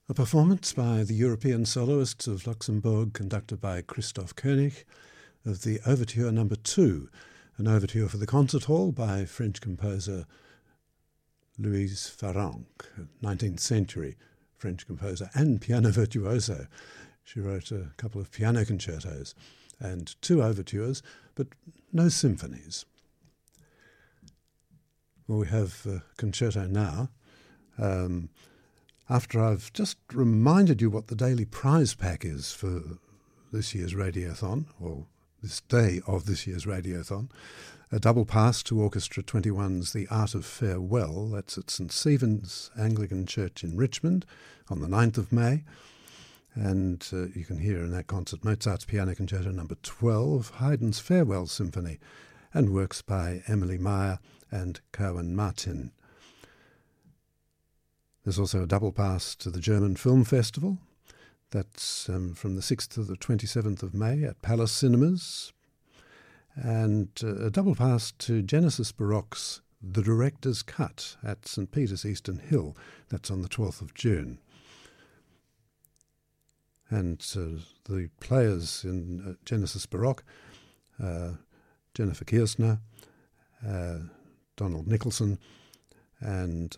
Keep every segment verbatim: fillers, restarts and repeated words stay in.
A performance by the European soloists of Luxembourg conducted by Christoph Koenig of the Overture Number two, an overture for the concert hall by French composer Louise Farrenc, nineteenth century French composer and piano virtuoso. She wrote a couple of piano concertos and two overtures, but no symphonies. Well, we have a concerto now. Um, after I've just reminded you what the daily prize pack is for this year's Radiothon, or this day of this year's Radiothon, a double pass to Orchestra twenty-one's The Art of Farewell. That's at St Stephen's Anglican Church in Richmond on the ninth of May. And uh, you can hear in that concert Mozart's Piano Concerto Number twelve, Haydn's Farewell Symphony, and works by Emily Meyer and Cowan Martin. There's also a double pass to the German Film Festival. That's um, from the sixth to the twenty-seventh of May at Palace Cinemas. And uh, a double pass to Genesis Baroque's The Director's Cut at St Peter's Eastern Hill. That's on the twelfth of June. And uh, the players in uh, Genesis Baroque, uh, Jennifer Kiersner, uh, Donald Nicholson, and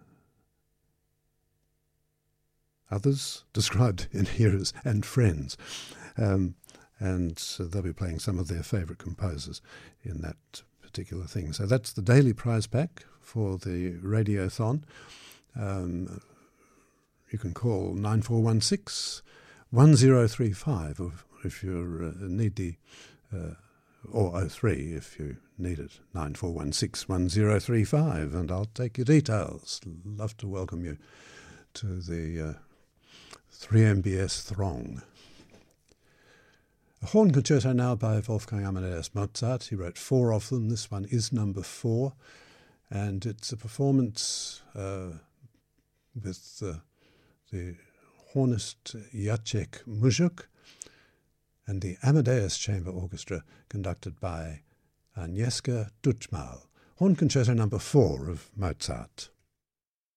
others described in here as and friends. Um, and so they'll be playing some of their favourite composers in that particular thing. So that's the daily prize pack for the Radiothon. Um, you can call nine four one six, one zero three five if you uh, need the, uh, or oh three if you need it, nine four one six, one zero three five, and I'll take your details. Love to welcome you to the uh, three M B S throng. A horn concerto now by Wolfgang Amadeus Mozart. He wrote four of them. This one is number four, and it's a performance uh, with uh, the hornist Jacek Muzsuk and the Amadeus Chamber Orchestra conducted by Agnieszka Duczmal. Horn concerto number four of Mozart.